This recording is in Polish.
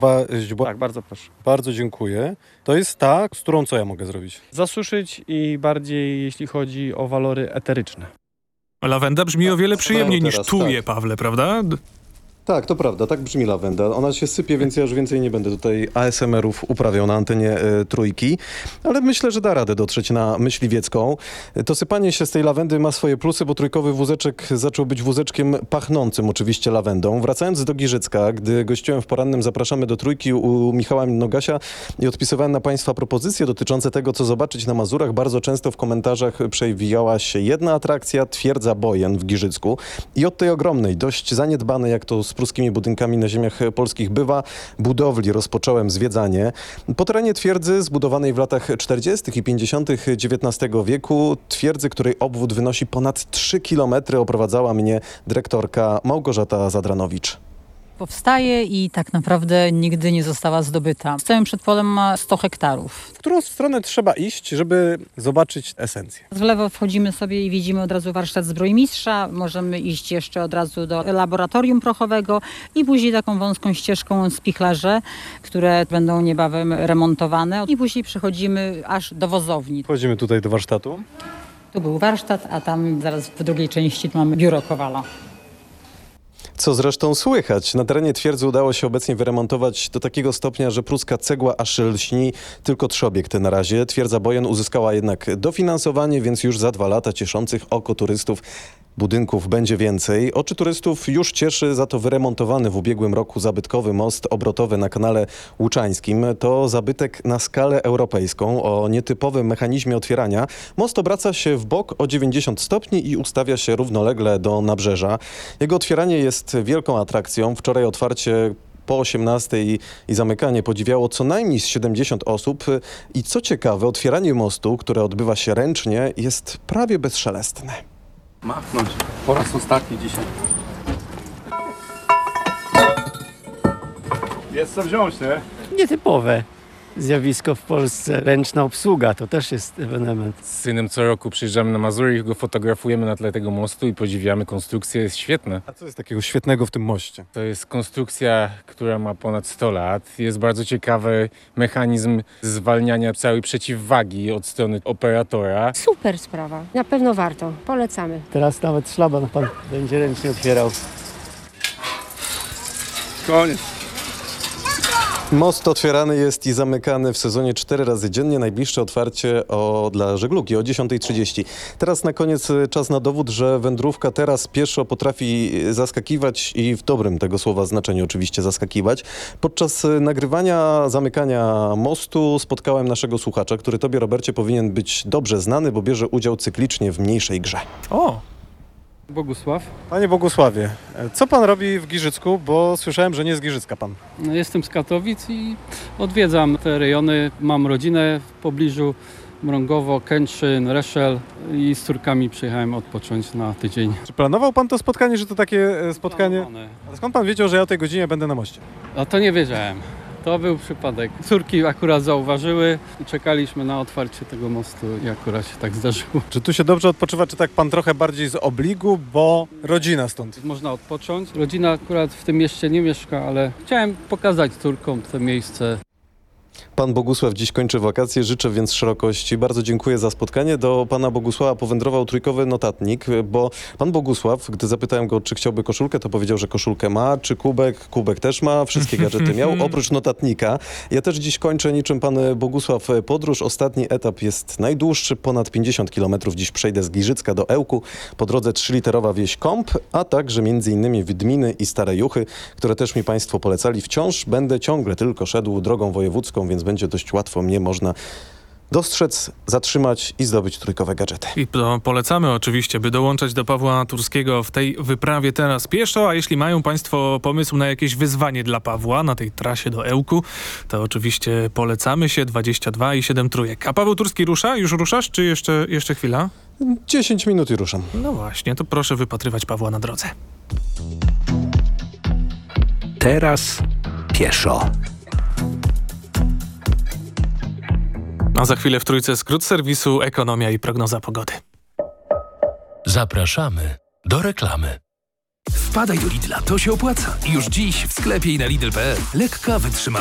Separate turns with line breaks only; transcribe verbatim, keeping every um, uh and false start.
Ba- źdźbła-
Tak, bardzo proszę.
Bardzo dziękuję. To jest ta, z którą co ja mogę zrobić?
Zasuszyć i bardziej jeśli chodzi o walory eteryczne.
Lawenda brzmi o wiele przyjemniej niż
teraz,
tuje,
tak.
Pawle, prawda? D-
Tak, to prawda, tak brzmi lawenda. Ona się sypie, więc ja już więcej nie będę tutaj A S M R-ów uprawiał na antenie e, trójki, ale myślę, że da radę dotrzeć na myśliwiecką. To sypanie się z tej lawendy ma swoje plusy, bo trójkowy wózeczek zaczął być wózeczkiem pachnącym oczywiście lawendą. Wracając do Giżycka, gdy gościłem w porannym Zapraszamy do trójki u Michała Nogasia i odpisywałem na Państwa propozycje dotyczące tego, co zobaczyć na Mazurach, bardzo często w komentarzach przewijała się jedna atrakcja, twierdza Bojen w Giżycku. I od tej ogromnej, dość zaniedbanej, jak to z pruskimi budynkami na ziemiach polskich bywa, budowli rozpocząłem zwiedzanie. Po terenie twierdzy zbudowanej w latach czterdziestych i pięćdziesiątych dziewiętnastego wieku, twierdzy, której obwód wynosi ponad trzy kilometry, oprowadzała mnie dyrektorka Małgorzata Zadranowicz.
Powstaje i tak naprawdę nigdy nie została zdobyta. Z całym przedpolem ma sto hektarów.
W którą stronę trzeba iść, żeby zobaczyć esencję?
W lewo wchodzimy sobie i widzimy od razu warsztat zbrojmistrza. Możemy iść jeszcze od razu do laboratorium prochowego i później taką wąską ścieżką spichlarze, które będą niebawem remontowane. I później przechodzimy aż do wozowni.
Wchodzimy tutaj do warsztatu.
Tu był warsztat, a tam zaraz w drugiej części mamy biuro Kowala.
Co zresztą słychać. Na terenie twierdzy udało się obecnie wyremontować do takiego stopnia, że pruska cegła aż lśni. Tylko trzy obiekty na razie. Twierdza Bojen uzyskała jednak dofinansowanie, więc już za dwa lata cieszących oko turystów budynków będzie więcej. Oczy turystów już cieszy za to wyremontowany w ubiegłym roku zabytkowy most obrotowy na kanale Łuczańskim. To zabytek na skalę europejską o nietypowym mechanizmie otwierania. Most obraca się w bok o dziewięćdziesiąt stopni i ustawia się równolegle do nabrzeża. Jego otwieranie jest wielką atrakcją. Wczoraj otwarcie po osiemnastej i, i zamykanie podziwiało co najmniej z siedemdziesiąt osób. I co ciekawe, otwieranie mostu, które odbywa się ręcznie, jest prawie bezszelestne.
Machnąć. Po raz ostatni dzisiaj. Jest co wziąć, nie?
Nietypowe zjawisko w Polsce. Ręczna obsługa to też jest ewenement.
Z synem co roku przyjeżdżamy na Mazury i go fotografujemy na tle tego mostu i podziwiamy. Konstrukcja jest świetna.
A co jest takiego świetnego w tym moście?
To jest konstrukcja, która ma ponad sto lat. Jest bardzo ciekawy mechanizm zwalniania całej przeciwwagi od strony operatora.
Super sprawa. Na pewno warto. Polecamy.
Teraz nawet szlaban pan będzie ręcznie otwierał.
Koniec.
Most otwierany jest i zamykany w sezonie cztery razy dziennie. Najbliższe otwarcie o, dla żeglugi o dziesiątej trzydzieści. Teraz na koniec czas na dowód, że wędrówka teraz pieszo potrafi zaskakiwać i w dobrym tego słowa znaczeniu oczywiście zaskakiwać. Podczas nagrywania zamykania mostu spotkałem naszego słuchacza, który tobie, Robercie, powinien być dobrze znany, bo bierze udział cyklicznie w mniejszej grze.
O,
Bogusław.
Panie Bogusławie, co pan robi w Giżycku? Bo słyszałem, że nie z Giżycka pan.
Jestem z Katowic i odwiedzam te rejony. Mam rodzinę w pobliżu, Mrągowo, Kętrzyn, Reszel i z córkami przyjechałem odpocząć na tydzień.
Czy planował pan to spotkanie, że to takie e, spotkanie?
Planowane.
A skąd pan wiedział, że ja o tej godzinie będę na moście?
A to nie wiedziałem. To był przypadek. Córki akurat zauważyły i czekaliśmy na otwarcie tego mostu i akurat się tak zdarzyło.
Czy tu się dobrze odpoczywa, czy tak pan trochę bardziej z obligu, bo rodzina stąd?
Można odpocząć. Rodzina akurat w tym mieście nie mieszka, ale chciałem pokazać córkom to miejsce.
Pan Bogusław dziś kończy wakacje, życzę więc szerokości. Bardzo dziękuję za spotkanie. Do pana Bogusława powędrował trójkowy notatnik, bo pan Bogusław, gdy zapytałem go, czy chciałby koszulkę, to powiedział, że koszulkę ma, czy kubek, kubek też ma, wszystkie gadżety miał, oprócz notatnika. Ja też dziś kończę niczym pan Bogusław podróż. Ostatni etap jest najdłuższy, ponad pięćdziesiąt kilometrów. Dziś przejdę z Giżycka do Ełku, po drodze trzyliterowa wieś Kąp, a także między innymi Wydminy i Stare Juchy, które też mi państwo polecali. Wciąż będę ciągle tylko szedł drogą wojewódzką, więc będzie dość łatwo mnie można dostrzec, zatrzymać i zdobyć trójkowe gadżety.
i to polecamy oczywiście, by dołączać do Pawła Turskiego w tej wyprawie teraz pieszo, a jeśli mają państwo pomysł na jakieś wyzwanie dla Pawła na tej trasie do Ełku, to oczywiście polecamy się dwadzieścia dwa i siedem trójek. A Paweł Turski rusza? Już ruszasz, czy jeszcze, jeszcze chwila?
dziesięć minut i ruszam.
No właśnie, to proszę wypatrywać Pawła na drodze.
Teraz pieszo.
A za chwilę w Trójce skrót serwisu Ekonomia i prognoza pogody.
Zapraszamy do reklamy. Wpadaj do Lidla, to się opłaca. Już dziś w sklepie i na Lidl kropka p l. Lekka, wytrzymała